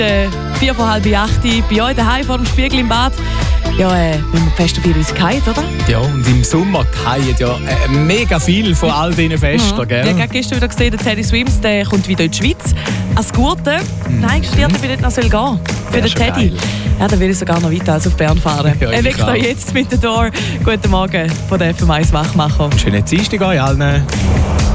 4 vor halb 8 bei euch daheim vor dem Spiegel im Bad. Ja, wenn wir fest auf uns gehen, oder? Ja, und im Sommer fallen ja mega viel von all diesen Festen, gell? Ich habe gestern wieder gesehen, der Teddy Swims, der kommt wieder in die Schweiz. Als Gurte. Nein, studiert, ob ich nicht noch gehen soll. Für den Teddy. Geil. Ja, dann will ich sogar noch weiter als auf Bern fahren. Ja, Er weckt euch jetzt mit der Door. Guten Morgen von der FM1 Wachmacher. Schönen Dienstag euch allen.